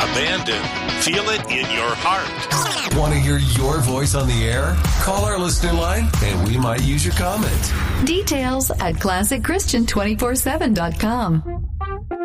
abandoned. Feel it in your heart. Want to hear your voice on the air? Call our listener line and we might use your comment. Details at ClassicChristian247.com.